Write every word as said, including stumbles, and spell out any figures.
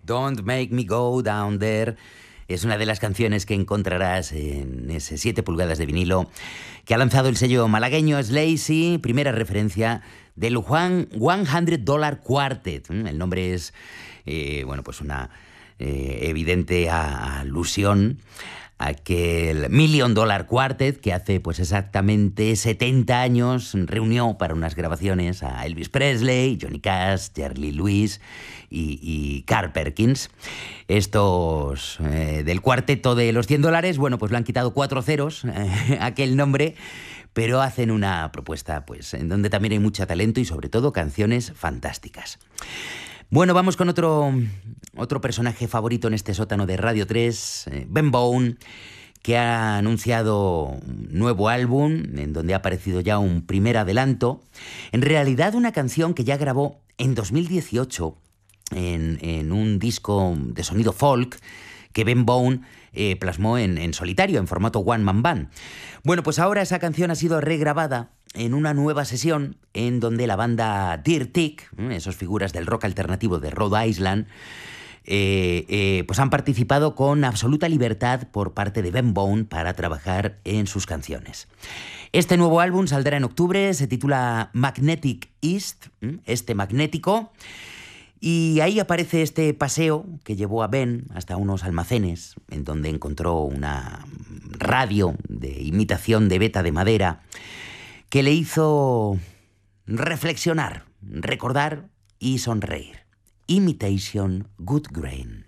Don't Make Me Go Down There. Es una de las canciones que encontrarás en ese siete pulgadas de vinilo que ha lanzado el sello malagueño Slazy, primera referencia del One Hundred Dollar Quartet. El nombre es, eh, bueno, pues una eh, evidente alusión a aquel Million Dollar Quartet que hace pues exactamente setenta años reunió para unas grabaciones a Elvis Presley, Johnny Cash, Jerry Lee Lewis y, y Carl Perkins. Estos eh, del cuarteto de los cien dólares, bueno, pues le han quitado cuatro ceros eh, aquel nombre, pero hacen una propuesta pues en donde también hay mucho talento y sobre todo canciones fantásticas. Bueno, vamos con otro, otro personaje favorito en este sótano de Radio tres, eh, Ben Bone, que ha anunciado un nuevo álbum en donde ha aparecido ya un primer adelanto. En realidad una canción que ya grabó en dos mil dieciocho en, en un disco de sonido folk que Ben Bone eh, plasmó en, en solitario, en formato One Man Band. Bueno, pues ahora esa canción ha sido regrabada en una nueva sesión en donde la banda Deer Tick, esas figuras del rock alternativo de Rhode Island, eh, eh, pues han participado con absoluta libertad por parte de Ben Bone para trabajar en sus canciones. Este nuevo álbum saldrá en octubre, se titula Magnetic East, este magnético, y ahí aparece este paseo que llevó a Ben hasta unos almacenes en donde encontró una radio de imitación de veta de madera que le hizo reflexionar, recordar y sonreír. Imitation Good Grain.